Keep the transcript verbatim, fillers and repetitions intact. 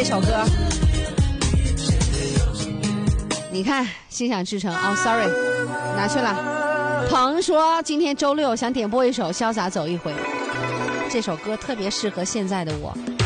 这首歌，你看心想事成哦 ，sorry， 哪去了？鹏说今天周六想点播一首《潇洒走一回》，这首歌特别适合现在的我。